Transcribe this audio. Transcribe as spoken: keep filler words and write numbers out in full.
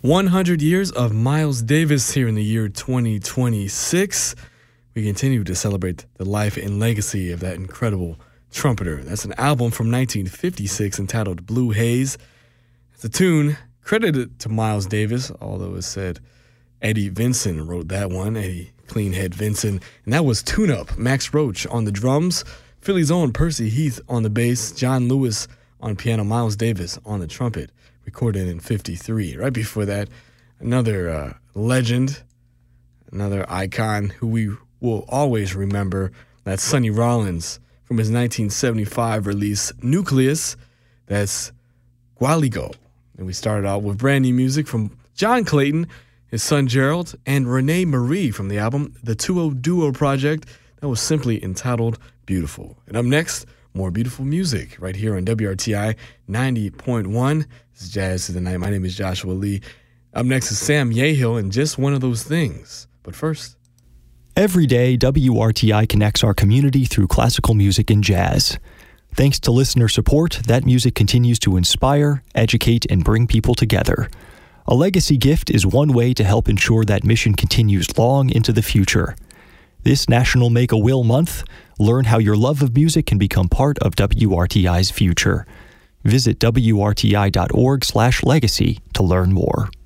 one hundred years of Miles Davis here in the year twenty twenty-six. We continue to celebrate the life and legacy of that incredible trumpeter. That's an album from nineteen fifty-six entitled Blue Haze. It's a tune credited to Miles Davis, although it said Eddie Vinson wrote that one, Eddie Cleanhead Vinson. And that was Tune Up, Max Roach on the drums, Philly's own Percy Heath on the bass, John Lewis on piano, Miles Davis on the trumpet, recorded in fifty-three. Right before that, another uh, legend, another icon who we will always remember. That's Sonny Rollins from his nineteen seventy-five release, Nucleus. That's Gualigo. And we started out with brand new music from John Clayton, his son Gerald, and Renee Marie from the album The two oh Duo Project that was simply entitled Beautiful. And up next, more beautiful music right here on W R T I ninety point one. This is Jazz to the Night. My name is Joshua Lee. Up next is Sam Yehill and Just One of Those Things. But first, every day, W R T I connects our community through classical music and jazz. Thanks to listener support, that music continues to inspire, educate, and bring people together. A legacy gift is one way to help ensure that mission continues long into the future. This National Make-A-Will Month, learn how your love of music can become part of W R T I's future. Visit W R T I dot org slash legacy to learn more.